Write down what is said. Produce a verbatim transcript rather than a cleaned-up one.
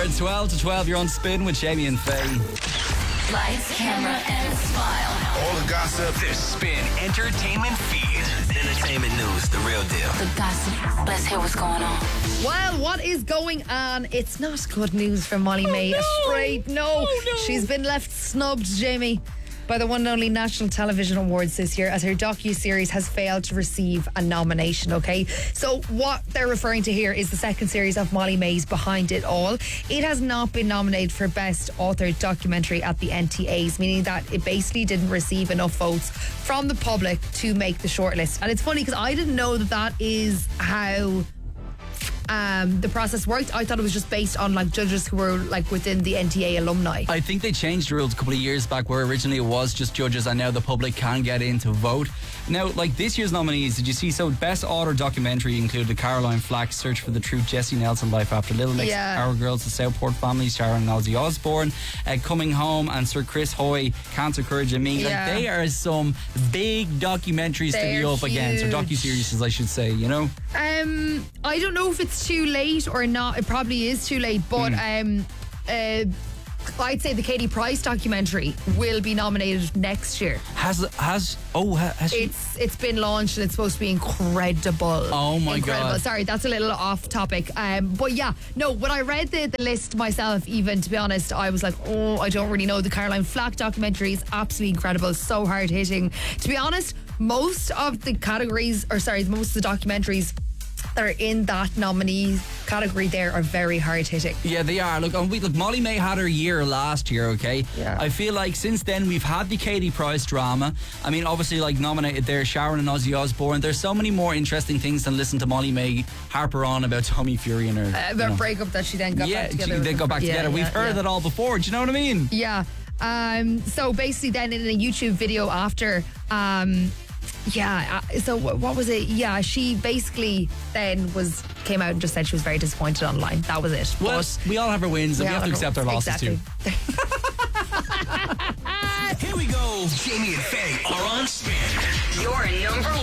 hour, twelve to twelve. You're on Spin with Jamie and Faye. Lights, camera, and smile. All the gossip. The Spin Entertainment Feed. Entertainment news, the real deal. The gossip. Let's hear what's going on. Well, what is going on? It's not good news for Molly Oh, May. no. Afraid, no. Oh, no. She's been left snubbed, Jamie, by the one and only National Television Awards this year, as her docu-series has failed to receive a nomination, okay? So what they're referring to here is the second series of Molly May's Behind It All. It has not been nominated for Best Authored Documentary at the N T As, meaning that it basically didn't receive enough votes from the public to make the shortlist. And it's funny because I didn't know that that is how Um, the process worked. I thought it was just based on like judges who were like within the N T A alumni. I think they changed the rules a couple of years back where originally it was just judges and now the public can get in to vote. Now, like this year's nominees, did you see? So Best Author Documentary included Caroline Flack, Search for the Truth, Jessie Nelson, Life After Little Mix, Yeah. Our Girls, The Southport Family, Sharon and Ozzy Osbourne, uh, Coming Home, and Sir Chris Hoy, Cancer, Courage and Me. Yeah. Like they are some big documentaries They're to be up against, or huge. docu-series as I should say, you know? Um, I don't know if it's too late or not. It probably is too late, but um, uh, I'd say the Katie Price documentary will be nominated next year. Has, has, oh, ha- has she? It's it's been launched and it's supposed to be incredible. Oh my incredible. God. Sorry, that's a little off topic. Um, but yeah, no. When I read the, the list myself, even to be honest, I was like, oh, I don't really know. The Caroline Flack documentary is absolutely incredible, so hard hitting. To be honest, most of the categories, or sorry, most of the documentaries that are in that nominee category there are very hard hitting. Yeah, they are. Look, um, we, look, Molly May had her year last year, okay? Yeah. I feel like since then we've had the Katie Price drama. I mean, obviously, like nominated there, Sharon and Ozzy Osbourne. There's so many more interesting things than listen to Molly May harper on about Tommy Fury and her. Uh, you about know. breakup that she then got yeah, back together. she- they with got her- back yeah, together. We've yeah, heard yeah. it all before. Do you know what I mean? Yeah. Um, so basically, then in a YouTube video after, um, yeah. Uh, so wh- what was it? Yeah, she basically then was came out and just said she was very disappointed online. That was it. Well, But we all have our wins and we all have to accept our losses exactly. too. Here we go. Jamie and Faye are on Spin. Your number